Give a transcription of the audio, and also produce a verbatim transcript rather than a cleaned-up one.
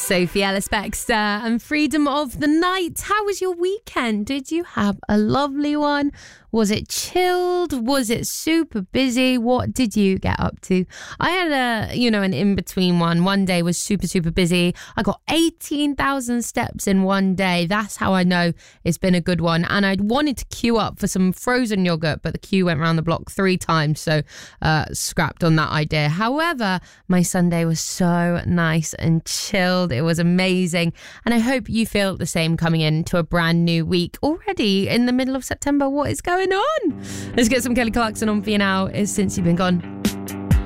Sophie Ellis-Bextor and Freedom of the Night. How was your weekend? Did you have a lovely one? Was it chilled? Was it super busy? What did you get up to? I had a, you know, an in-between one. One day was super, super busy. I got eighteen thousand steps in one day. That's how I know it's been a good one. And I wanted to queue up for some frozen yogurt, but the queue went around the block three times, so uh, scrapped on that idea. However, my Sunday was so nice and chilled. It was amazing. And I hope you feel the same coming into a brand new week already in the middle of September. What is going on? Let's get some Kelly Clarkson on for you now. Is Since You've Been Gone.